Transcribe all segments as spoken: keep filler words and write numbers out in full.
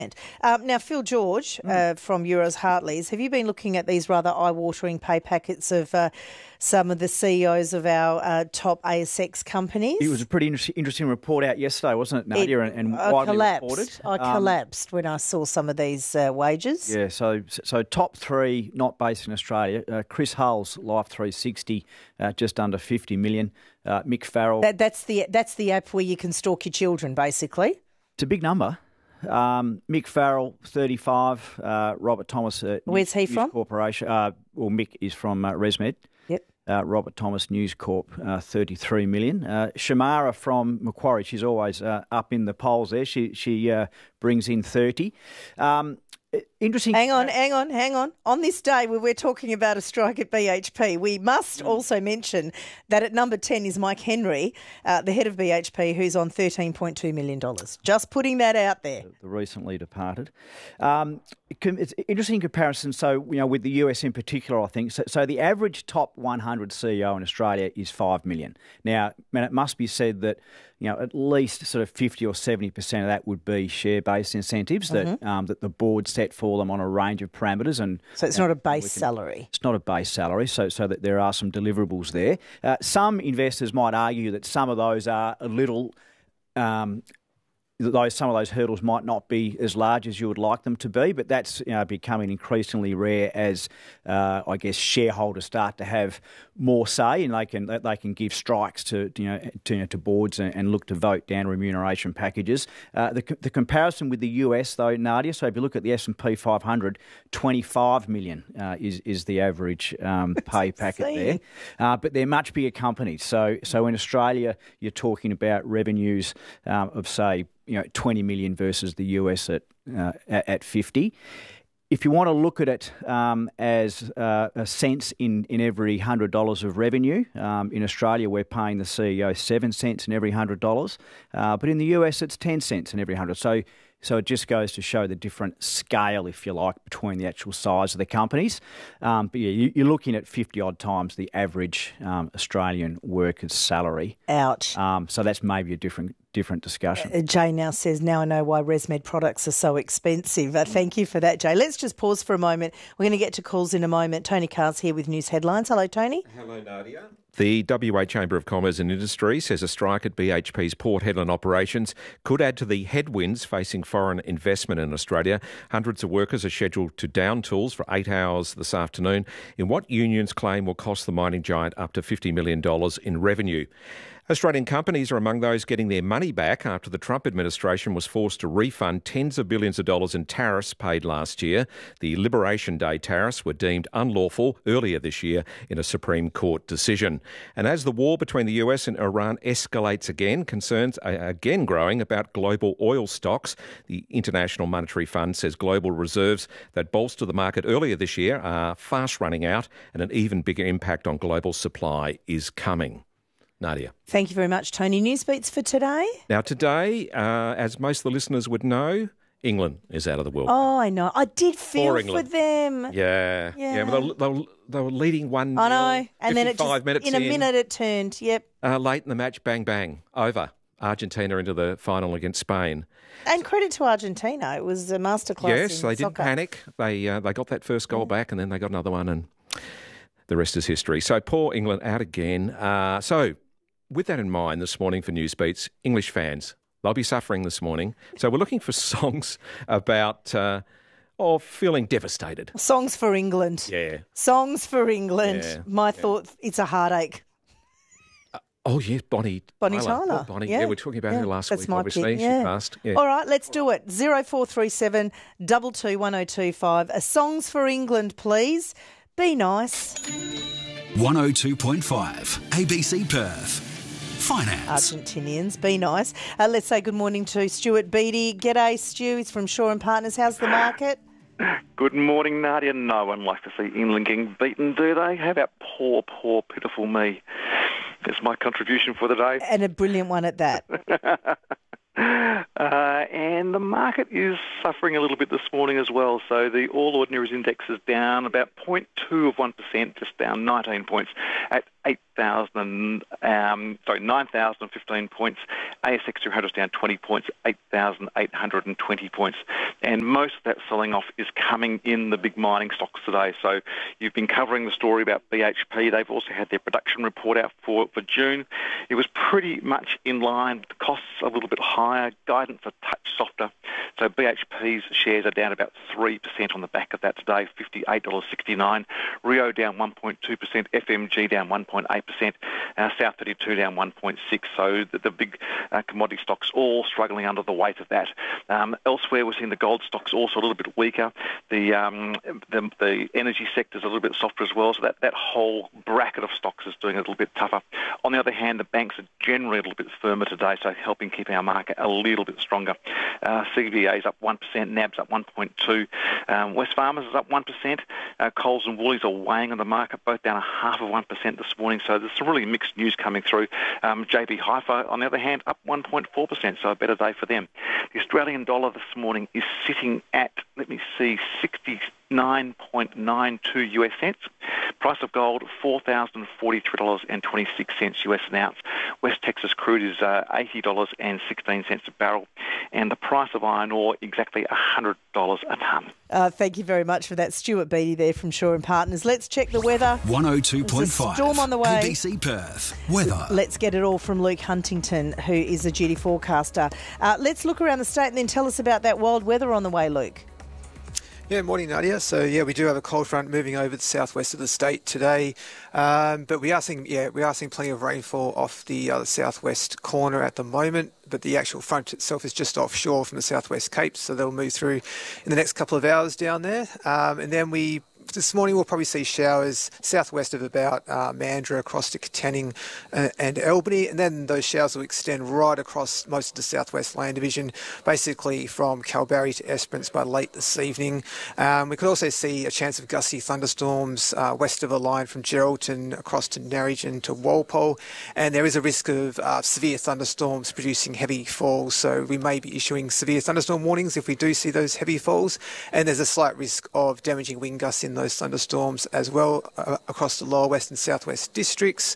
Um, now, Phil George uh, from Euros Hartleys, have you been looking at these rather eye-watering pay packets of uh, some of the C E Os of our uh, top A S X companies? It was a pretty inter- interesting report out yesterday, wasn't it, Nadia? It, and and I widely collapsed. reported. I Um, collapsed when I saw some of these uh, wages. Yeah, so so top three, not based in Australia. Uh, Chris Hull's Life three sixty, uh, just under fifty million. Uh, Mick Farrell. That, that's the that's the app where you can stalk your children, basically. It's a big number. Um, Mick Farrell, thirty-five. Uh, Robert Thomas. Uh, Where's he News from? Corporation. Uh, well, Mick is from uh, ResMed. Yep. Uh, Robert Thomas News Corp, uh, thirty-three million. Uh, Shamara from Macquarie, she's always uh, up in the polls there. She she uh, brings in thirty. Um, Interesting. Hang on, hang on, hang on. On this day where we're talking about a strike at B H P, we must also mention that at number ten is Mike Henry, uh, the head of B H P, who's on thirteen point two million dollars. Just putting that out there. The recently departed. Um, it's an interesting comparison. So, you know, with the U S in particular, I think. So, so the average top one hundred C E O in Australia is five million dollars. Now, man, it must be said that, you know, at least sort of fifty or seventy percent of that would be share-based incentives that mm-hmm. um, that the board set for them on a range of parameters. And so it's uh, not a base can, salary. It's not a base salary, so so that there are some deliverables there. Uh, some investors might argue that some of those are a little. Um, Those some of those hurdles might not be as large as you would like them to be, but that's you know, becoming increasingly rare as uh, I guess shareholders start to have more say, and they can they can give strikes to you know to, you know, to boards and, and look to vote down remuneration packages. Uh, the the comparison with the U S though, Nadia. So if you look at the S and P five hundred, twenty-five million uh, is is the average um, pay packet there, uh, but they're much bigger companies. So so in Australia, you're talking about revenues um, of say. You know, twenty million versus the U S at uh, at fifty. If you want to look at it um, as uh, a cents in, in every one hundred dollars of revenue, um, in Australia we're paying the C E O seven cents in every one hundred dollars, uh, but in the U S it's ten cents in every one hundred dollars. So So it just goes to show the different scale, if you like, between the actual size of the companies. Um, but yeah, you, you're looking at fifty-odd times the average um, Australian worker's salary. Ouch. Um, so that's maybe a different different discussion. Uh, Jay now says, now I know why ResMed products are so expensive. Uh, thank you for that, Jay. Let's just pause for a moment. We're going to get to calls in a moment. Tony Carr's here with news headlines. Hello, Tony. Hello, Nadia. The W A Chamber of Commerce and Industry says a strike at B H P's Port Hedland operations could add to the headwinds facing foreign investment in Australia. Hundreds of workers are scheduled to down tools for eight hours this afternoon in what unions claim will cost the mining giant up to fifty million dollars in revenue. Australian companies are among those getting their money back after the Trump administration was forced to refund tens of billions of dollars in tariffs paid last year. The Liberation Day tariffs were deemed unlawful earlier this year in a Supreme Court decision. And as the war between the U S and Iran escalates again, concerns are again growing about global oil stocks. The International Monetary Fund says global reserves that bolstered the market earlier this year are fast running out, and an even bigger impact on global supply is coming. Nadia. Thank you very much, Tony. Newsbeats for today? Now, today, uh, as most of the listeners would know, England is out of the World Cup. Oh, I know. I did feel for, for them. Yeah. Yeah. yeah but they, they, were, they were leading one nil. I know. And then it just, minutes in a minute it turned. Yep. Uh, late in the match, bang, bang, over. Argentina into the final against Spain. And credit to Argentina. It was a masterclass Yes, in they didn't soccer. panic. They, uh, they got that first goal yeah. back, and then they got another one, and the rest is history. So poor England out again. Uh, so... With that in mind, this morning for Newsbeats, English fans, they'll be suffering this morning. So we're looking for songs about, uh, oh, feeling devastated. Songs for England. Yeah. Songs for England. Yeah. My yeah. thought, it's a heartache. Uh, oh, yes, Bonnie Bonnie Tyler. Tyler. Oh, Bonnie, yeah. yeah, we were talking about yeah. her last That's week, my obviously. pick. Yeah. She passed. Yeah. All right, let's do it. zero four three seven, two two one oh two five. A Songs for England, please. Be nice. one oh two point five, A B C Perth. Finance. Argentinians, be nice. Uh, let's say good morning to Stuart Beattie. G'day, Stu. He's from Shaw and Partners. How's the market? Good morning, Nadia. No one likes to see England getting beaten, do they? How about poor, poor, pitiful me? That's my contribution for the day. And a brilliant one at that. Uh, and the market is suffering a little bit this morning as well. So the All Ordinaries Index is down about zero point two of one percent, just down nineteen points at eight thousand, um, sorry, nine thousand fifteen points. A S X two hundred is down twenty points, eight thousand eight hundred twenty points. And most of that selling off is coming in the big mining stocks today. So you've been covering the story about B H P. They've also had their production report out for, for June. It was pretty much in line. The costs a little bit higher, guidance a touch softer. So B H P's shares are down about three percent on the back of that today, fifty-eight dollars sixty-nine. Rio down one point two percent, F M G down one point eight percent, uh, South thirty-two down one point six percent. So the, the big uh, commodity stocks all struggling under the weight of that. Um, elsewhere, we're seeing the gold stocks also a little bit weaker. The, um, the the energy sector is a little bit softer as well. So that, that whole bracket of stocks is doing a little bit tougher. On the other hand, the banks are generally a little bit firmer today, so helping keep our market a little bit stronger. Uh, C B A is up one percent, N A B's up one point two percent, um, Wesfarmers is up one percent, uh, Coles and Woolies are weighing on the market, both down a half of one percent this morning, so there's some really mixed news coming through. Um, J B Hi-Fi, on the other hand, up one point four percent, so a better day for them. The Australian dollar this morning is sitting at, let me see, sixty-nine point nine two U S cents. Price of gold, four thousand forty-three dollars and twenty-six cents U S an ounce. West Texas crude is uh, eighty dollars and sixteen cents a barrel. And the price of iron ore, exactly one hundred dollars a tonne. Uh, thank you very much for that. Stuart Beattie there from Shaw and Partners. Let's check the weather. one oh two point five. Storm on the way. A B C Perth. Weather. Let's get it all from Luke Huntington, who is a duty forecaster. Uh, let's look around the state and then tell us about that wild weather on the way, Luke. Yeah, morning, Nadia. So, yeah, we do have a cold front moving over the southwest of the state today, um, but we are seeing, yeah, we are seeing plenty of rainfall off the uh, southwest corner at the moment. But the actual front itself is just offshore from the southwest Cape, so they'll move through in the next couple of hours down there, um, and then we. This morning we'll probably see showers southwest of about uh, Mandurah across to Katanning uh, and Albany, and then those showers will extend right across most of the southwest land division, basically from Kalbarri to Esperance by late this evening. Um, we could also see a chance of gusty thunderstorms uh, west of a line from Geraldton across to Narrogin to Walpole, and there is a risk of uh, severe thunderstorms producing heavy falls, so we may be issuing severe thunderstorm warnings if we do see those heavy falls, and there's a slight risk of damaging wind gusts in those thunderstorms as well uh, across the lower west and southwest districts.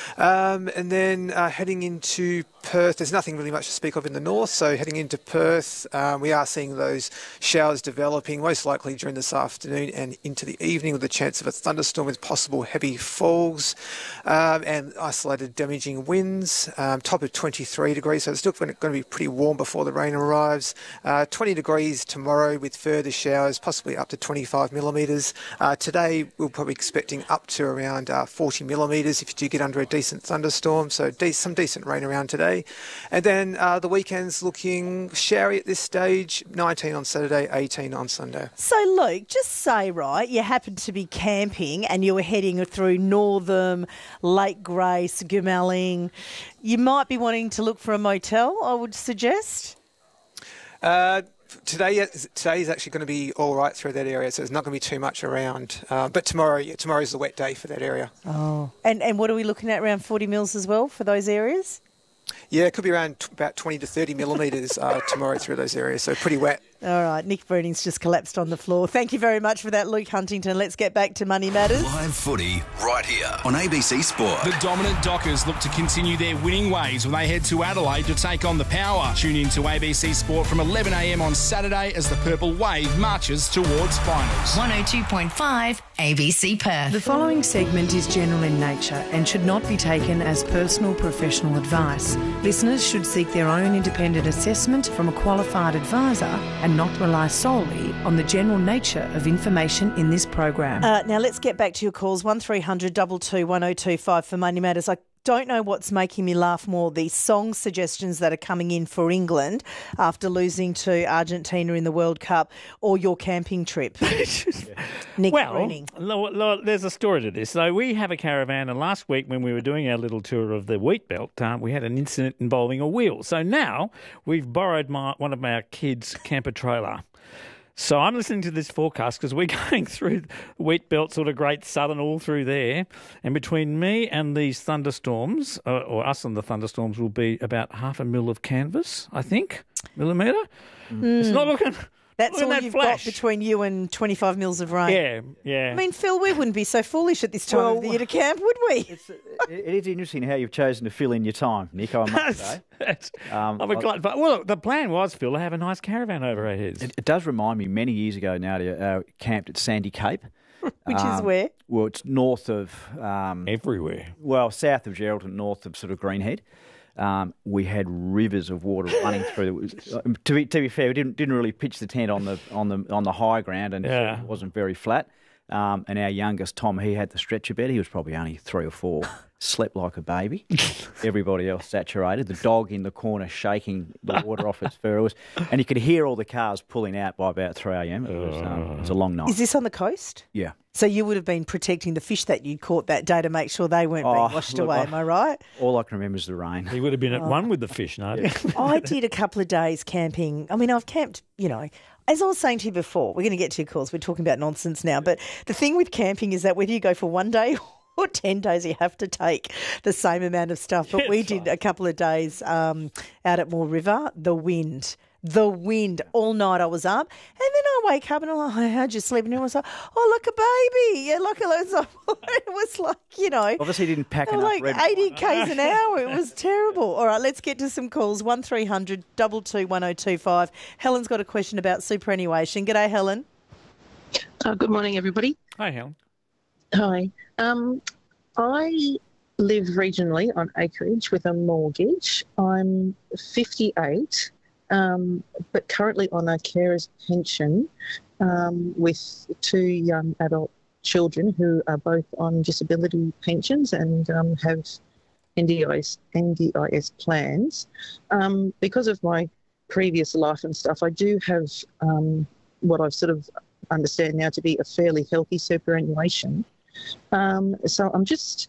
Um, and then uh, heading into Perth, there's nothing really much to speak of in the north, so heading into Perth, um, we are seeing those showers developing most likely during this afternoon and into the evening with a chance of a thunderstorm with possible heavy falls um, and isolated damaging winds. Um, top of twenty-three degrees, so it's still going to be pretty warm before the rain arrives. Uh, twenty degrees tomorrow with further showers, possibly up to twenty-five millimetres. Uh, today we're probably expecting up to around uh, forty millimetres if you do get under a decent thunderstorm, so de- some decent rain around today. And then uh, the weekend's looking showery at this stage, nineteen on Saturday, eighteen on Sunday. So, Luke, just say, right, you happened to be camping and you were heading through Northam, Lake Grace, Goomalling. You might be wanting to look for a motel, I would suggest. Uh, today, today is actually going to be all right through that area, so there's not going to be too much around. Uh, but tomorrow, yeah, tomorrow's the wet day for that area. Oh, and and what are we looking at, around forty mils as well for those areas? Yeah, it could be around t- about twenty to thirty millimetres uh, tomorrow through those areas, so pretty wet. All right, Nick Bruning's just collapsed on the floor. Thank you very much for that, Luke Huntington. Let's get back to Money Matters. Live footy right here on A B C Sport. The dominant Dockers look to continue their winning ways when they head to Adelaide to take on the Power. Tune in to A B C Sport from eleven a m on Saturday as the Purple Wave marches towards finals. one oh two point five A B C Perth. The following segment is general in nature and should not be taken as personal professional advice. Listeners should seek their own independent assessment from a qualified advisor and not rely solely on the general nature of information in this program. Uh, now let's get back to your calls. one three hundred two two one oh two five for Money Matters. I don't know what's making me laugh more, the song suggestions that are coming in for England after losing to Argentina in the World Cup, or your camping trip. Nick well, Bruning. Lo, lo, there's a story to this. So we have a caravan, and last week when we were doing our little tour of the wheat belt, uh, we had an incident involving a wheel. So now we've borrowed my, one of our kids' camper trailer. So I'm listening to this forecast because we're going through wheat belt, sort of Great Southern, all through there. And between me and these thunderstorms, or, or us and the thunderstorms, will be about half a mil of canvas, I think, millimetre. Mm. It's not looking... That's all that you've flash. got between you and twenty-five mils of rain. Yeah, yeah. I mean, Phil, we wouldn't be so foolish at this time well, of the year to camp, would we? It's, it, it is interesting how you've chosen to fill in your time, Nick, I must say. Um, I'm a glad, but well, look, the plan was, Phil, to have a nice caravan over our heads. It, it does remind me, many years ago now, I uh, camped at Sandy Cape. Which um, is where? Well, it's north of... Um, Everywhere. Well, south of Geraldton, north of sort of Greenhead. Um, we had rivers of water running through. It was, to be to be fair, we didn't didn't really pitch the tent on the on the on the high ground, and yeah. it wasn't very flat. Um, and our youngest Tom, he had the stretcher bed. He was probably only three or four. Slept like a baby. Everybody else saturated. The dog in the corner shaking the water off its fur. It was, and you could hear all the cars pulling out by about three a.m. It was, um, it was a long night. Is this on the coast? Yeah. So you would have been protecting the fish that you caught that day to make sure they weren't oh, being washed look, away, I, am I right? All I can remember is the rain. He would have been at oh. one with the fish, Nadia. I did a couple of days camping. I mean, I've camped, you know, as I was saying to you before, we're going to get to your calls. We're talking about nonsense now. But the thing with camping is that whether you go for one day or ten days, you have to take the same amount of stuff. But yeah, we did right. a couple of days um, out at Moore River. The wind. The wind. All night I was up. And then I wake up and I'm like, how'd you sleep? And I was like, oh, look, a baby. Yeah, look, it was, it was like, you know. Obviously didn't pack enough like red eighty kays an hour. It was terrible. All right, let's get to some calls. one three hundred two two one oh two five. Helen's got a question about superannuation. G'day, Helen. Uh, good morning, everybody. Hi, Helen. Hi. Um, I live regionally on acreage with a mortgage. I'm fifty-eight. Um, but currently on a carer's pension um, with two young adult children who are both on disability pensions and um, have N D I S, N D I S plans. Um, because of my previous life and stuff, I do have um, what I've sort of understand now to be a fairly healthy superannuation. Um, so I'm just...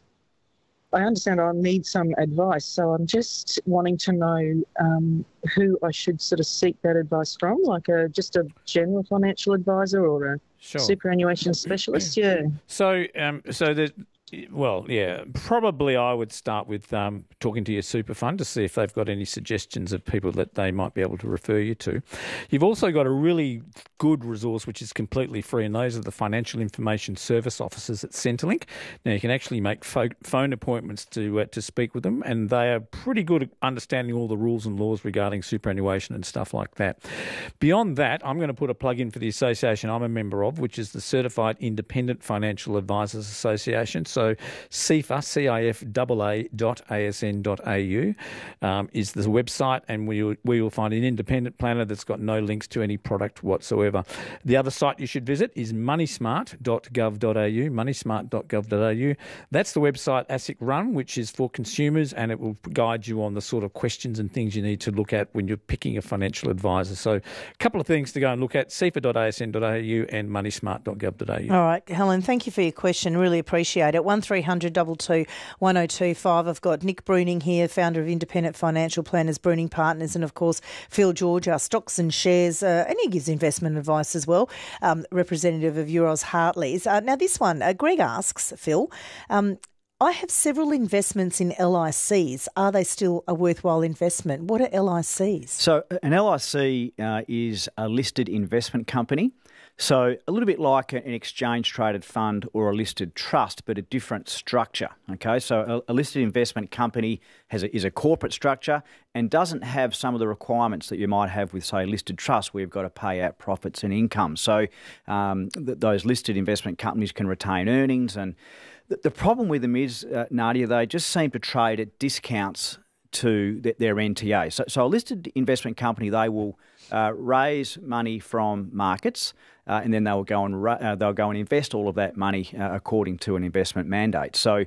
I understand I'll need some advice, so I'm just wanting to know um, who I should sort of seek that advice from, like a just a general financial advisor or a sure. superannuation specialist. Yeah. So, um, so there's. Well, yeah, probably I would start with um, talking to your super fund to see if they've got any suggestions of people that they might be able to refer you to. You've also got a really good resource which is completely free, and those are the financial information service officers at Centrelink. Now, you can actually make fo- phone appointments to uh, to speak with them, and they are pretty good at understanding all the rules and laws regarding superannuation and stuff like that. Beyond that, I'm going to put a plug in for the association I'm a member of, which is the Certified Independent Financial Advisors Association. So C I F A, C I F A A dot A S N dot A U um, is the website, and we will, we will find an independent planner that's got no links to any product whatsoever. The other site you should visit is money smart dot gov dot A U, money smart dot gov dot A U. That's the website ASIC run, which is for consumers, and it will guide you on the sort of questions and things you need to look at when you're picking a financial advisor. So a couple of things to go and look at, C I F A dot A S N dot A U and money smart dot gov dot A U. All right, Helen, thank you for your question. Really appreciate it. one three hundred two two one oh two five. I've got Nick Bruning here, founder of Independent Financial Planners, Bruning Partners, and of course Phil George, our stocks and shares, uh, and he gives investment advice as well, um, representative of Euros Hartleys. Uh, now this one, uh, Greg asks, Phil, um, I have several investments in L I Cs. Are they still a worthwhile investment? What are L I Cs? So an L I C uh, is a listed investment company. So a little bit like an exchange-traded fund or a listed trust, but a different structure. Okay, so a, a listed investment company has a, is a corporate structure and doesn't have some of the requirements that you might have with, say, a listed trust, where you've got to pay out profits and income. So um, th- those listed investment companies can retain earnings, and th- the problem with them is, uh, Nadia, they just seem to trade at discounts to th- their N T A. So, so a listed investment company, they will uh, raise money from markets. Uh, and then they'll go and uh, they'll go and invest all of that money uh, according to an investment mandate. So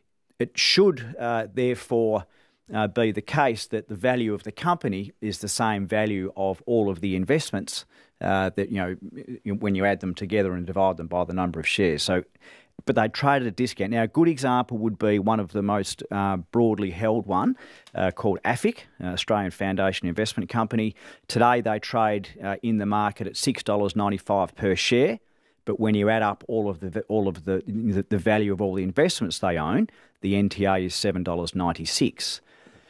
it should uh, therefore uh, be the case that the value of the company is the same value of all of the investments uh, that, you know, when you add them together and divide them by the number of shares. So but they trade at a discount. Now, a good example would be one of the most uh, broadly held one uh, called A F I C, uh, Australian Foundation Investment Company. Today they trade uh, in the market at six dollars ninety-five per share. But when you add up all of the all of the, the the value of all the investments they own, the N T A is seven dollars ninety-six.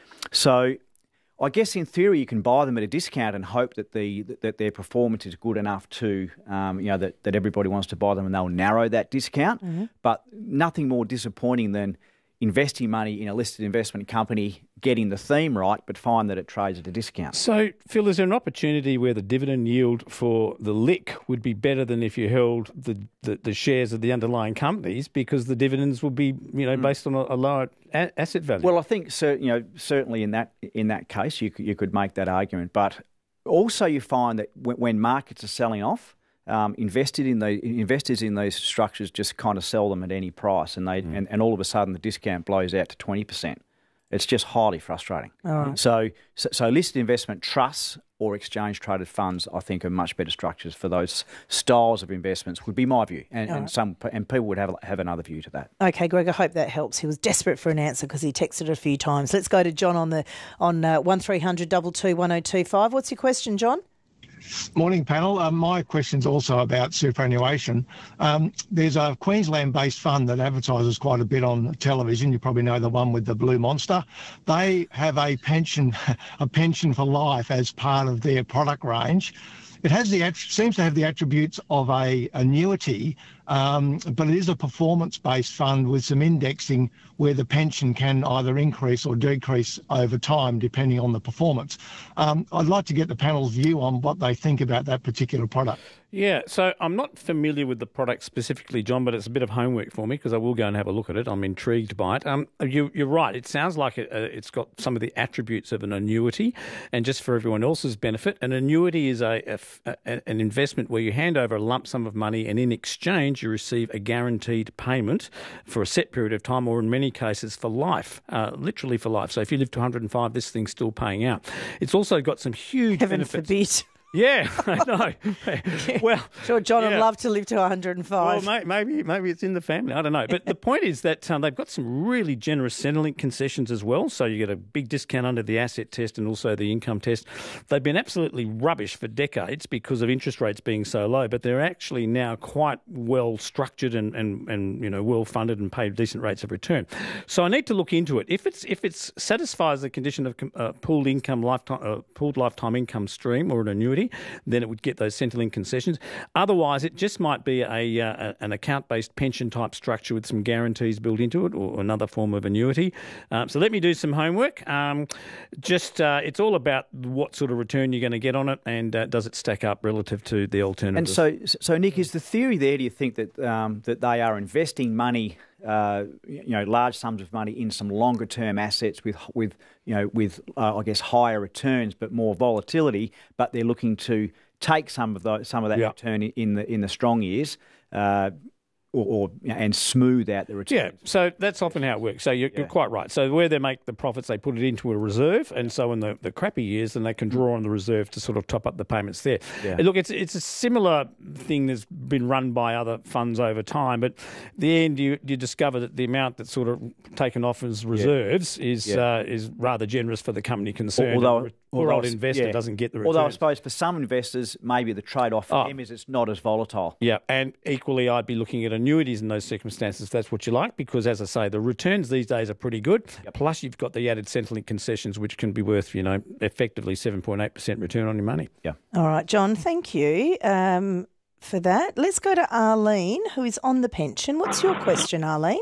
So, I guess in theory you can buy them at a discount and hope that the that their performance is good enough to um, you know that, that everybody wants to buy them and they'll narrow that discount. Mm-hmm. But nothing more disappointing than investing money in a listed investment company, getting the theme right, but find that it trades at a discount. So, Phil, is there an opportunity where the dividend yield for the L I C would be better than if you held the, the, the shares of the underlying companies because the dividends will be, you know, based on a, a lower a- asset value? Well, I think cer- you know certainly in that in that case you could, you could make that argument, but also you find that when, when markets are selling off, Um, invested in the investors in these structures just kind of sell them at any price, and they mm. and, and all of a sudden the discount blows out to twenty percent. It's just highly frustrating. All right. So, so, so listed investment trusts or exchange traded funds, I think, are much better structures for those styles of investments. Would be my view, and, and right. some and people would have have another view to that. Okay, Greg, I hope that helps. He was desperate for an answer because he texted a few times. Let's go to John on the on uh, one three hundred two two one oh two five. What's your question, John? Morning, panel. Um, my question's also about superannuation. Um, there's a Queensland-based fund that advertises quite a bit on television. You probably know the one with the blue monster. They have a pension, a pension for life as part of their product range. It has the seems to have the attributes of a annuity, um, but it is a performance-based fund with some indexing where the pension can either increase or decrease over time depending on the performance. Um, I'd like to get the panel's view on what they think about that particular product. Yeah, so I'm not familiar with the product specifically, John, but it's a bit of homework for me because I will go and have a look at it. I'm intrigued by it. Um, you, you're right. It sounds like it, uh, it's got some of the attributes of an annuity. And just for everyone else's benefit, an annuity is a, a, a an investment where you hand over a lump sum of money and in exchange you receive a guaranteed payment for a set period of time, or in many cases for life, uh, literally for life. So if you live to one hundred and five, this thing's still paying out. It's also got some huge Heaven benefits. forbid. Yeah, I know. Well, sure, John yeah. would love to live to one hundred and five. Well, maybe maybe it's in the family. I don't know. But the point is that um, they've got some really generous Centrelink concessions as well. So you get a big discount under the asset test and also the income test. They've been absolutely rubbish for decades because of interest rates being so low, but they're actually now quite well structured and, and, and you know well funded and pay decent rates of return. So I need to look into it. If it's if it satisfies the condition of uh, pooled income lifetime uh, pooled lifetime income stream or an annuity, then it would get those Centrelink concessions. Otherwise, it just might be a, uh, an account-based pension type structure with some guarantees built into it, or another form of annuity. Um, so let me do some homework. Um, just uh, it's all about what sort of return you're going to get on it, and uh, does it stack up relative to the alternatives. And so, so Nick, is the theory there? Do you think that um, that they are investing money? Uh, you know, large sums of money in some longer term assets with, with you know, with uh, I guess higher returns but more volatility. But they're looking to take some of the, some of that yeah. return in the in the strong years. Uh, Or, or and smooth out the returns. Yeah, so that's often how it works. So you're, yeah. you're quite right. So where they make the profits, they put it into a reserve, and so in the, the crappy years, then they can draw on the reserve to sort of top up the payments there. Yeah. And look, it's it's a similar thing that's been run by other funds over time, but in the end, you you discover that the amount that's sort of taken off as reserves yeah. is yeah. Uh, is rather generous for the company concerned. Although, poor old investor yeah. doesn't get the returns. Although I suppose for some investors, maybe the trade-off for oh. them is it's not as volatile. Yeah, and equally, I'd be looking at annuities in those circumstances, if that's what you like, because as I say, the returns these days are pretty good. Yep. Plus, you've got the added Centrelink concessions, which can be worth, you know, effectively seven point eight percent return on your money. Yeah. All right, John, thank you um, for that. Let's go to Arlene, who is on the pension. What's your question, Arlene?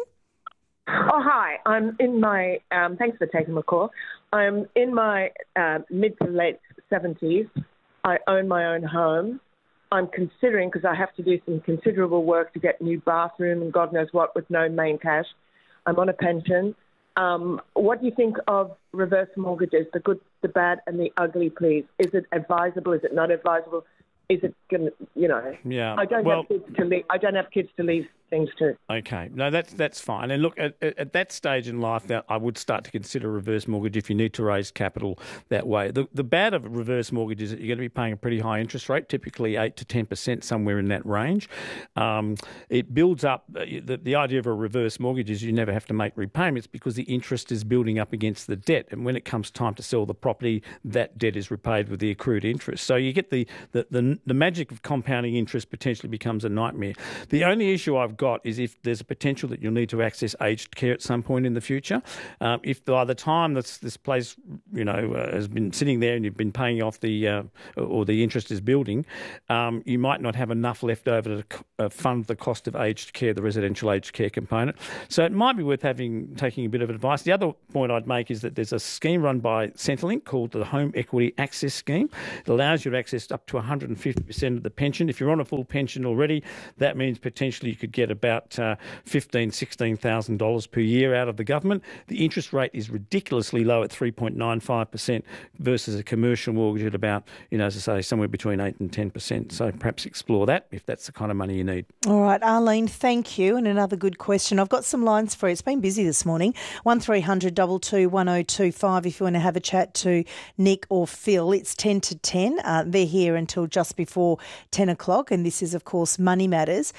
Oh, hi. I'm in my, um, thanks for taking my call. I'm in my uh, mid to late seventies. I own my own home. I'm considering, because I have to do some considerable work to get a new bathroom and God knows what with no main cash. I'm on a pension. Um, what do you think of reverse mortgages, the good, the bad and the ugly, please? Is it advisable? Is it not advisable? Is it going to, you know, yeah. I don't well, have kids to leave. I don't have kids to leave things too. Okay, no, that's that's fine. And look, at, at that stage in life, that I would start to consider reverse mortgage if you need to raise capital that way. The the bad of a reverse mortgage is that you're going to be paying a pretty high interest rate, typically eight to ten percent, somewhere in that range. Um, it builds up. The, the idea of a reverse mortgage is you never have to make repayments because the interest is building up against the debt, and when it comes time to sell the property, that debt is repaid with the accrued interest. So you get the the the, the magic of compounding interest potentially becomes a nightmare. The only issue I've got is if there's a potential that you'll need to access aged care at some point in the future. Um, if by the time this this place, you know, uh, has been sitting there and you've been paying off the uh, or the interest is building, um, you might not have enough left over to uh, fund the cost of aged care, the residential aged care component. So it might be worth having taking a bit of advice. The other point I'd make is that there's a scheme run by Centrelink called the Home Equity Access Scheme. It allows you to access up to one hundred fifty percent of the pension. If you're on a full pension already, that means potentially you could get about uh, fifteen thousand dollars, sixteen thousand dollars per year out of the government. The interest rate is ridiculously low at three point nine five percent versus a commercial mortgage at about, you know, as I say, somewhere between eight and ten percent. So perhaps explore that if that's the kind of money you need. All right, Arlene, thank you. And another good question. I've got some lines for you. It's been busy this morning. one three hundred two two one oh two five if you want to have a chat to Nick or Phil. It's ten to ten. Uh, they're here until just before ten o'clock, and this is, of course, Money Matters.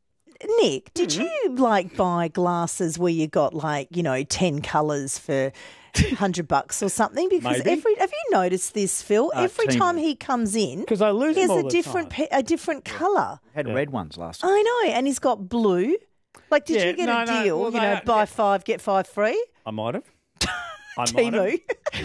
Nick, did mm-hmm. you, like, buy glasses where you got, like, you know, ten colours for one hundred bucks or something? Because Maybe. every have you noticed this, Phil? Uh, every team. time he comes in, because I lose he has them all a the different time. pe- a different yeah. colour. Had Yeah. red ones last time. I know, and he's got blue. Like, did Yeah, you get no, a no, deal? well, you they know, are- buy yeah. five, get five free? I might have. I might Timu.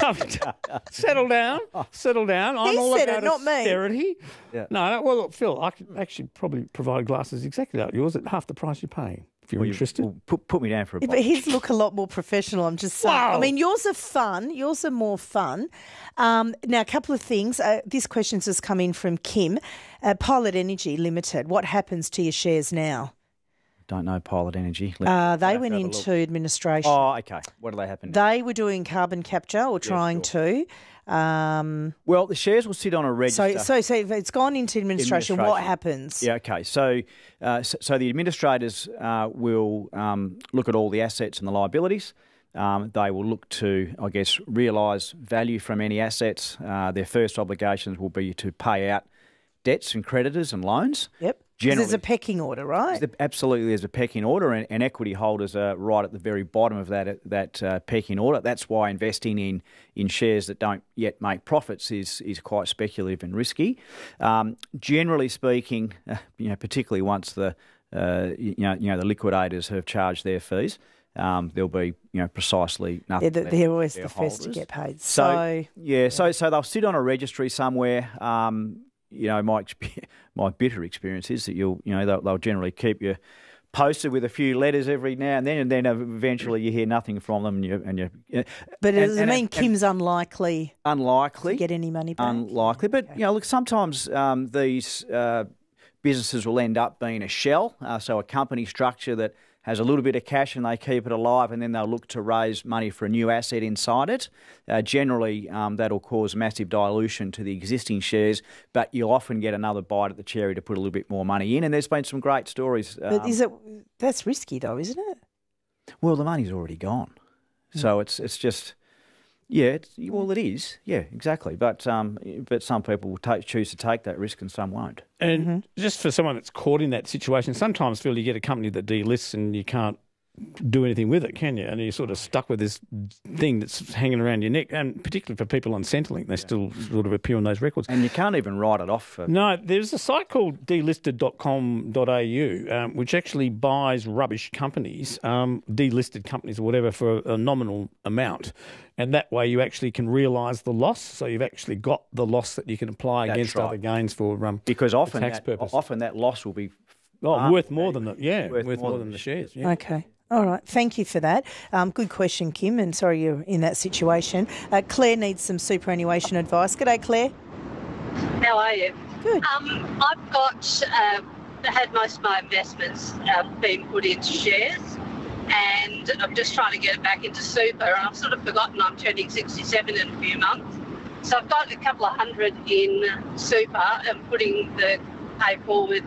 have. Settle down. Settle down. I'm He all said about it, not me. austerity. Yeah. No, no, well, look, Phil, I could actually probably provide glasses exactly like yours at half the price you're paying, if you're Well, you- interested. well, put, put me down for a Yeah, box. but his look a lot more professional, I'm just saying. Wow. I mean, yours are fun. Yours are more fun. Um, now, a couple of things. Uh, this question's just come in from Kim. Uh, Pilot Energy Limited, what happens to your shares now? Don't know Pilot Energy. Let's Uh, they have went a look. into administration. Oh, okay. What do they happen? They were doing carbon capture or trying to. Um, Well, the shares will sit on a register. so, so, so if it's gone into administration, what Administration. happens? Yeah, okay. So, uh, so, so the administrators uh, will um, look at all the assets and the liabilities. Um, they will look to, I guess, realise value from any assets. Uh, their first obligations will be to pay out debts and creditors and loans. Yep. 'Cause Generally, there's a pecking order, right? the- absolutely, there's a pecking order, and, and equity holders are right at the very bottom of that that uh, pecking order. That's why investing in in shares that don't yet make profits is is quite speculative and risky. Um, generally speaking, uh, you know, particularly once the uh, you know you know the liquidators have charged their fees. Um, there'll be, you know, precisely nothing. They're, left they're for always their the first to holders. get paid. So, So, yeah, so so they'll sit on a registry somewhere. Um, you know, my exp- my bitter experience is that you'll, you know, they'll, they'll generally keep you posted with a few letters every now and then, and then eventually you hear nothing from them, and you and you. you but and, does it and- mean and Kim's unlikely unlikely to get any money back? Unlikely, but you know, look, sometimes um, these uh, businesses will end up being a shell, uh, so a company structure that has a little bit of cash and they keep it alive, and then they'll look to raise money for a new asset inside it. Uh, generally, um, that'll cause massive dilution to the existing shares, but you'll often get another bite at the cherry to put a little bit more money in, and there's been some great stories. But um, is it? That's risky, though, isn't it? Well, the money's already gone, so it's it's just. Yeah, it's, well, it is. Yeah, exactly. But um, but some people will take, choose to take that risk and some won't. And Mm-hmm. just for someone that's caught in that situation, sometimes, Phil, you get a company that delists and you can't do anything with it, can you? And you're sort of stuck with this thing that's hanging around your neck. And particularly for people on Centrelink, they still sort of appear on those records. And you can't even write it off. For... No, there's a site called delisted dot com dot a u, um, which actually buys rubbish companies, um, delisted companies or whatever, for a nominal amount. And that way you actually can realise the loss. So you've actually got the loss that you can apply That's against right. other gains for um, because often tax that, purpose. often that loss will be oh, far worth more than the yeah, worth, worth more, more than than the shares. Yeah. Okay. All right. Thank you for that. Um, good question, Kim, and sorry you're in that situation. Uh, Claire needs some superannuation advice. G'day, Claire. How are you? Good. Um, I've got uh, had most of my investments uh, being put into shares, and I'm just trying to get it back into super. And I've sort of forgotten I'm turning sixty-seven in a few months, so I've got a couple of hundred in super and putting the pay forward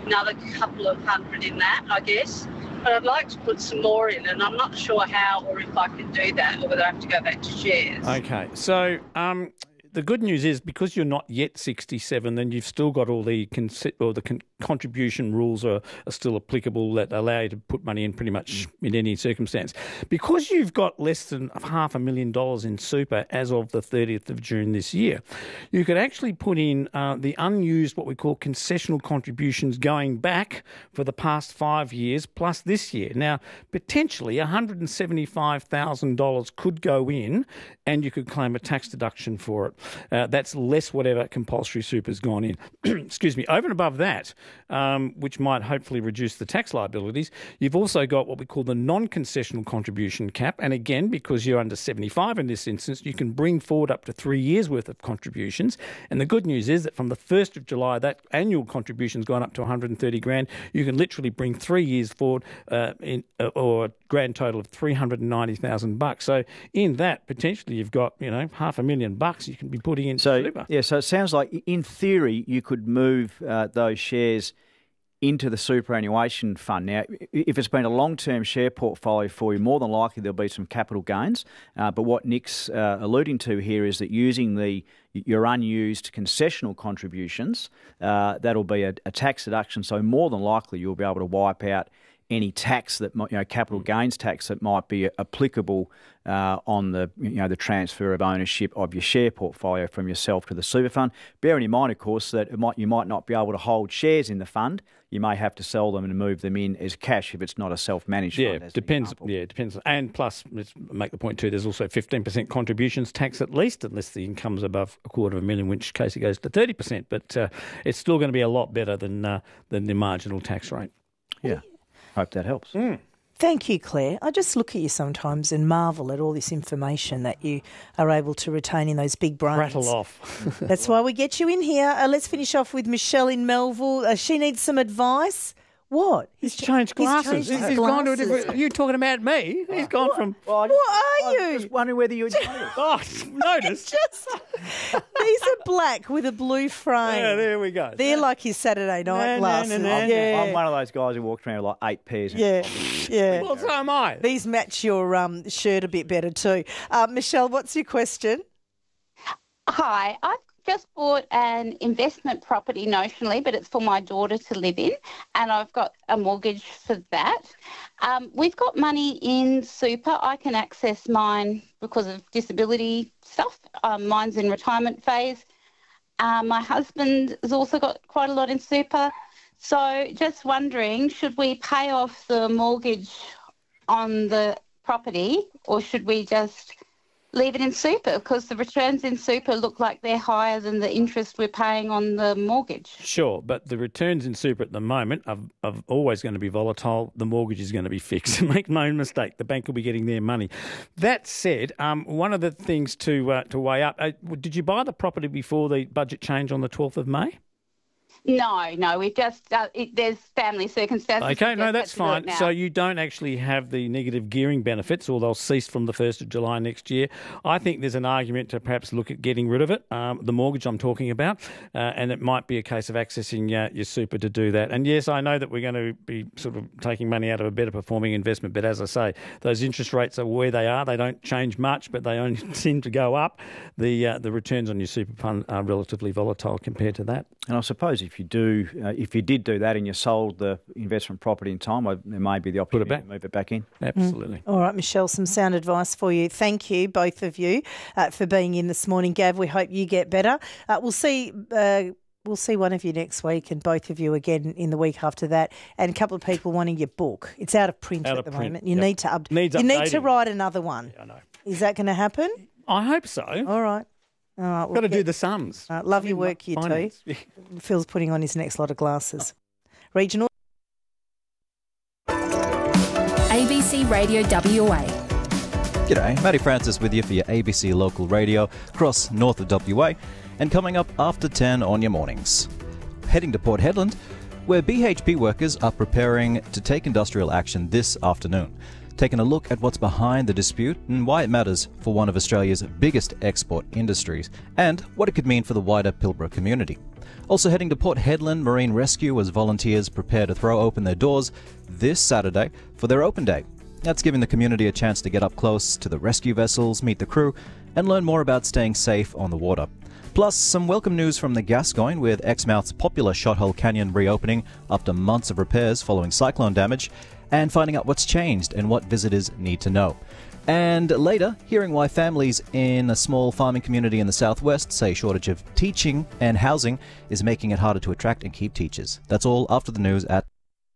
another couple of hundred in that, I guess. But I'd like to put some more in, and I'm not sure how or if I can do that, or whether I have to go back to shares. Okay, so um, the good news is because you're not yet sixty-seven, then you've still got all the con- or the con- contribution rules are, are still applicable that allow you to put money in pretty much in any circumstance. Because you've got less than half a million dollars in super as of the thirtieth of June this year, you could actually put in uh, the unused, what we call concessional contributions going back for the past five years plus this year. Now, potentially one hundred seventy-five thousand dollars could go in and you could claim a tax deduction for it. Uh, that's less whatever compulsory super's gone in. Excuse me. Over and above that, um, which might hopefully reduce the tax liabilities, you've also got what we call the non-concessional contribution cap. And again, because you're under seventy-five in this instance, you can bring forward up to three years' worth of contributions. And the good news is that from the first of July, that annual contribution's gone up to one hundred thirty grand. You can literally bring three years forward uh, in, uh, or a grand total of three hundred ninety thousand bucks. So in that, potentially you've got, you know, half a million bucks you can be putting in so, super. Yeah, so it sounds like in theory you could move uh, those shares into the superannuation fund. Now, if it's been a long-term share portfolio for you, more than likely there'll be some capital gains. Uh, but what Nick's uh, alluding to here is that using the your unused concessional contributions, uh, that'll be a, a tax deduction. So more than likely you'll be able to wipe out any tax that might, you know, capital gains tax that might be applicable uh, on the, you know, the transfer of ownership of your share portfolio from yourself to the super fund. Bearing in mind, of course, that it might, you might not be able to hold shares in the fund. You may have to sell them and move them in as cash if it's not a self-managed yeah, fund. Yeah, depends. Yeah, it depends. And plus, let's make the point too, there's also fifteen percent contributions tax at least, unless the income's above a quarter of a million, in which case it goes to thirty percent. But uh, it's still going to be a lot better than uh, than the marginal tax rate. Yeah. Hope that helps. Mm. Thank you, Claire. I just look at you sometimes and marvel at all this information that you are able to retain in those big brains. Rattle off. That's why we get you in here. Uh, let's finish off with Michelle in Melville. Uh, she needs some advice. What? He's changed glasses. He's, He's, changed he's glasses. gone to a different... You're talking about me. He's gone what? from... What are you? I was wondering whether you had noticed. Oh, noticed. Just, these are black with a blue frame. Yeah, there we go. They're like his Saturday night No, glasses. no, no, no. I'm, Yeah. I'm one of those guys who walks around with like eight pairs. Yeah, yeah. Well, so am I. These match your um, shirt a bit better too. Uh, Michelle, what's your question? Hi, I've just bought an investment property notionally, but it's for my daughter to live in, and I've got a mortgage for that. Um, we've got money in super. I can access mine because of disability stuff. Um, mine's in retirement phase. Uh, my husband has also got quite a lot in super. So just wondering, should we pay off the mortgage on the property, or should we just leave it in super, because the returns in super look like they're higher than the interest we're paying on the mortgage? Sure, but the returns in super at the moment are, are always going to be volatile. The mortgage is going to be fixed. Make no mistake, the bank will be getting their money. That said, um, one of the things to uh, to weigh up, uh, did you buy the property before the budget change on the twelfth of May? No, no, we've just, uh, it, there's family circumstances. Okay, no, that's fine. So So you don't actually have the negative gearing benefits, or they'll cease from the first of July next year. I think there's an argument to perhaps look at getting rid of it, um, the mortgage I'm talking about, uh, and it might be a case of accessing uh, your super to do that. And yes, I know that we're going to be sort of taking money out of a better performing investment, but as I say, those interest rates are where they are. They don't change much, but they only seem to go up. The, uh, the returns on your super fund are relatively volatile compared to that. And I suppose if you do, uh, if you did do that and you sold the investment property in time, well, there may be the opportunity back. to move it back in. Absolutely. Mm. All right, Michelle, some sound advice for you. Thank you, both of you, uh, for being in this morning. Gav, we hope you get better. Uh, we'll see. Uh, We'll see one of you next week, and both of you again in the week after that. And a couple of people wanting your book. It's out of print Out at of the print, moment. You yep. need to up- Needs You need to updating. write another one. Yeah, I know. Is that going to happen? I hope so. All right. All right. Got to do the sums. Uh, love I your mean, work, you finance. two. Phil's putting on his next lot of glasses. Regional. A B C Radio W A. G'day, Matty Francis with you for your A B C Local Radio across north of W A, and coming up after ten on your mornings. Heading to Port Hedland, where B H P workers are preparing to take industrial action this afternoon. taking a look at what's behind the dispute and why it matters for one of Australia's biggest export industries, and what it could mean for the wider Pilbara community. Also heading to Port Hedland Marine Rescue as volunteers prepare to throw open their doors this Saturday for their open day. That's giving the community a chance to get up close to the rescue vessels, meet the crew, and learn more about staying safe on the water. Plus, some welcome news from the Gascoyne, with Exmouth's popular Shothole Canyon reopening after months of repairs following cyclone damage, and finding out what's changed and what visitors need to know. And later, hearing why families in a small farming community in the southwest say a shortage of teaching and housing is making it harder to attract and keep teachers. That's all after the news at...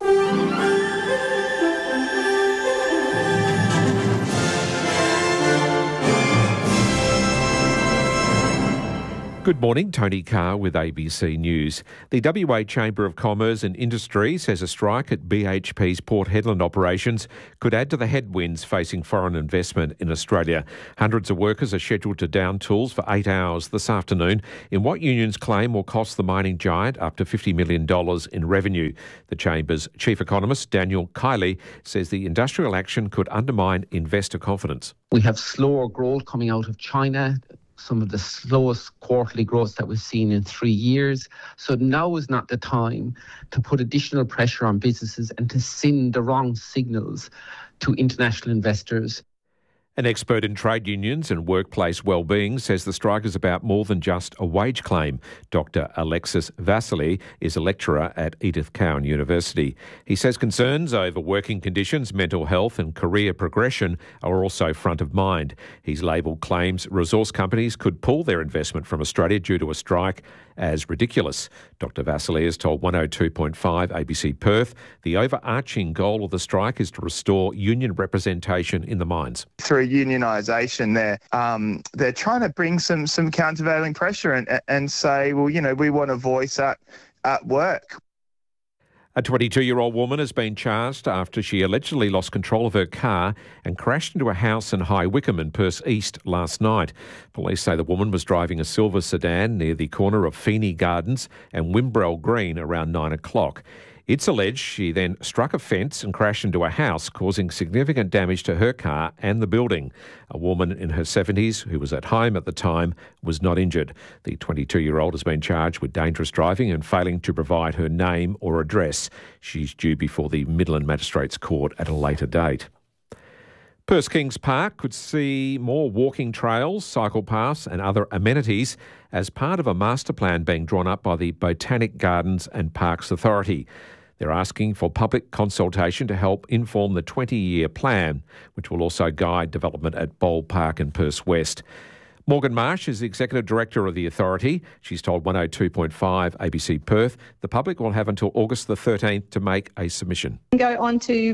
Good morning, Tony Carr with A B C News. The W A Chamber of Commerce and Industry says a strike at B H P's Port Hedland operations could add to the headwinds facing foreign investment in Australia. Hundreds of workers are scheduled to down tools for eight hours this afternoon in what unions claim will cost the mining giant up to fifty million dollars in revenue. The Chamber's chief economist, Daniel Kiley, says the industrial action could undermine investor confidence. We have slower growth coming out of China, some of the slowest quarterly growth that we've seen in three years. So now is not the time to put additional pressure on businesses and to send the wrong signals to international investors. An expert in trade unions and workplace well-being says the strike is about more than just a wage claim. Doctor Alexis Vasily is a lecturer at Edith Cowan University. He says concerns over working conditions, mental health and career progression are also front of mind. He's labelled claims resource companies could pull their investment from Australia due to a strike as ridiculous. Doctor Vasily has told one oh two point five A B C Perth the overarching goal of the strike is to restore union representation in the mines. Through unionisation, they're um, they're trying to bring some some countervailing pressure and and say, well, you know, we want a voice at at work. A twenty-two-year-old woman has been charged after she allegedly lost control of her car and crashed into a house in High Wycombe in Perth East last night. Police say the woman was driving a silver sedan near the corner of Feeney Gardens and Wimbrell Green around nine o'clock. It's alleged she then struck a fence and crashed into a house, causing significant damage to her car and the building. A woman in her seventies, who was at home at the time, was not injured. The twenty-two-year-old has been charged with dangerous driving and failing to provide her name or address. She's due before the Midland Magistrates Court at a later date. Perth Kings Park could see more walking trails, cycle paths and other amenities as part of a master plan being drawn up by the Botanic Gardens and Parks Authority. They're asking for public consultation to help inform the twenty-year plan, which will also guide development at Bowl Park in Perth West. Morgan Marsh is the Executive Director of the Authority. She's told one oh two point five A B C Perth the public will have until August the thirteenth to make a submission. Go on to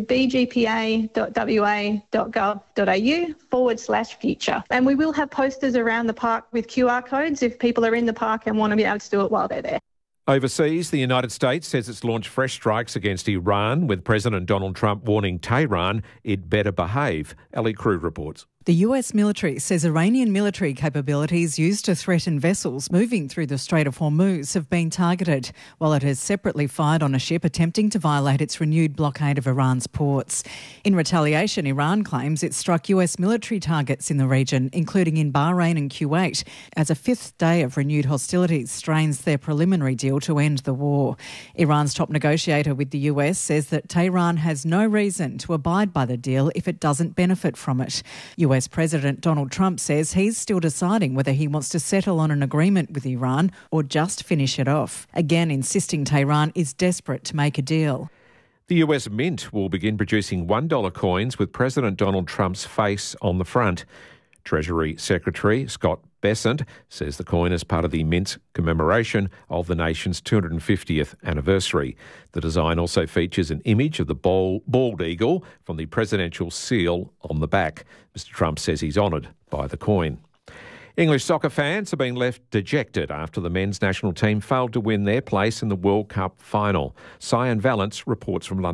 bgpa.wa.gov.au forward slash future. And we will have posters around the park with Q R codes if people are in the park and want to be able to do it while they're there. Overseas, the United States says it's launched fresh strikes against Iran, with President Donald Trump warning Tehran it better behave. Ellie Crew reports. The U S military says Iranian military capabilities used to threaten vessels moving through the Strait of Hormuz have been targeted, while it has separately fired on a ship attempting to violate its renewed blockade of Iran's ports. In retaliation, Iran claims it struck U S military targets in the region, including in Bahrain and Kuwait, as a fifth day of renewed hostilities strains their preliminary deal to end the war. Iran's top negotiator with the U S says that Tehran has no reason to abide by the deal if it doesn't benefit from it. U S President Donald Trump says he's still deciding whether he wants to settle on an agreement with Iran or just finish it off, again insisting Tehran is desperate to make a deal. The U S Mint will begin producing one dollar coins with President Donald Trump's face on the front. Treasury Secretary Scott Bessent says the coin is part of the Mint's commemoration of the nation's two hundred fiftieth anniversary. The design also features an image of the bald eagle from the presidential seal on the back. Mister Trump says he's honoured by the coin. English soccer fans have been left dejected after the men's national team failed to win their place in the World Cup final. Cyan Valance reports from London.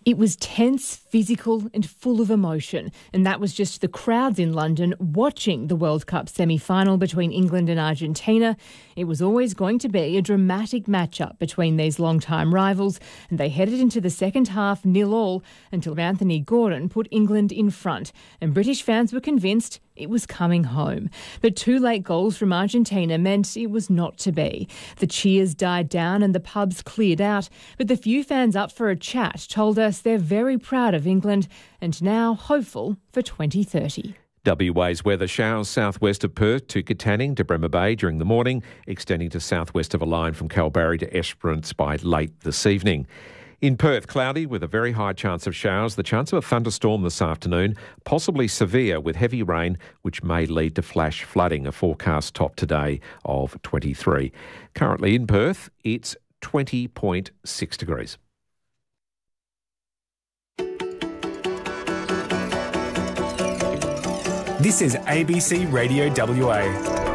It was tense, physical and full of emotion, and that was just the crowds in London watching the World Cup semi-final between England and Argentina. It was always going to be a dramatic matchup between these long-time rivals, and they headed into the second half nil-all until Anthony Gordon put England in front, and British fans were convinced it was coming home. But two late goals from Argentina meant it was not to be. The cheers died down and the pubs cleared out, but the few fans up for a chat told us they're very proud of England and now hopeful for twenty thirty. W A's weather: showers southwest of Perth to Katanning to Bremer Bay during the morning, extending to southwest of a line from Kalbarri to Esperance by late this evening. In Perth, cloudy with a very high chance of showers, the chance of a thunderstorm this afternoon, possibly severe with heavy rain, which may lead to flash flooding, a forecast top today of twenty-three. Currently in Perth, it's twenty point six degrees. This is A B C Radio W A.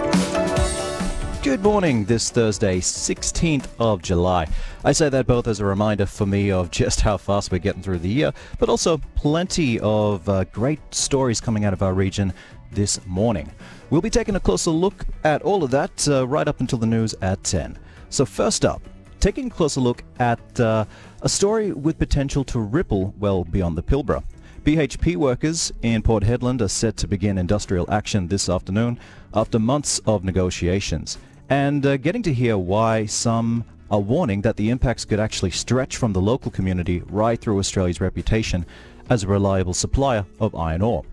Good morning, this Thursday, sixteenth of July. I say that both as a reminder for me of just how fast we're getting through the year, but also plenty of uh, great stories coming out of our region this morning. We'll be taking a closer look at all of that uh, right up until the news at ten. So first up, taking a closer look at uh, a story with potential to ripple well beyond the Pilbara. B H P workers in Port Hedland are set to begin industrial action this afternoon after months of negotiations, and uh, getting to hear why some are warning that the impacts could actually stretch from the local community right through Australia's reputation as a reliable supplier of iron ore.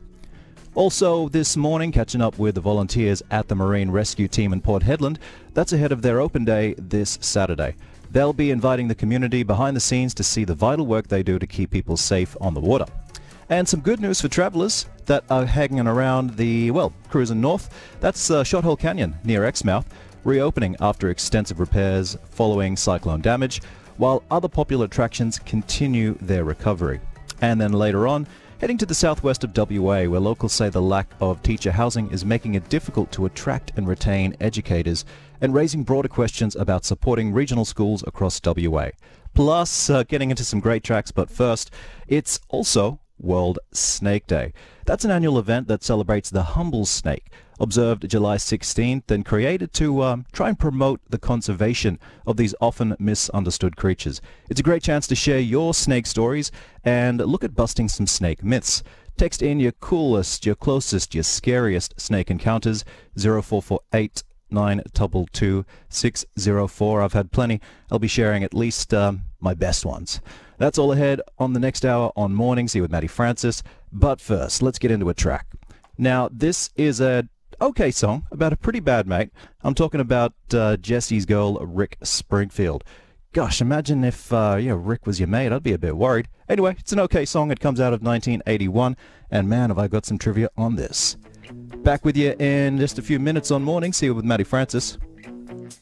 Also this morning, catching up with the volunteers at the Marine Rescue Team in Port Hedland. That's ahead of their open day this Saturday. They'll be inviting the community behind the scenes to see the vital work they do to keep people safe on the water. And some good news for travellers that are hanging around the, well, cruising north. That's uh, Shot Hole Canyon near Exmouth, reopening after extensive repairs following cyclone damage, while other popular attractions continue their recovery. And then later on, heading to the southwest of W A, where locals say the lack of teacher housing is making it difficult to attract and retain educators and raising broader questions about supporting regional schools across W A. Plus, uh, getting into some great tracks, but first, it's also World Snake Day. That's an annual event that celebrates the humble snake, observed July sixteenth and created to um, try and promote the conservation of these often misunderstood creatures. It's a great chance to share your snake stories and look at busting some snake myths. Text in your coolest, your closest, your scariest snake encounters, zero four four eight nine two two six zero four. I've had plenty. I'll be sharing at least um, my best ones. That's all ahead on the next hour on Mornings here with Matty Francis. But first, let's get into a track. Now, this is a okay song about a pretty bad mate. I'm talking about uh, Jesse's girl, Rick Springfield. Gosh, imagine if uh, yeah, Rick was your mate. I'd be a bit worried. Anyway, it's an okay song. It comes out of nineteen eighty-one. And man, have I got some trivia on this. Back with you in just a few minutes on Mornings here with Matty Francis.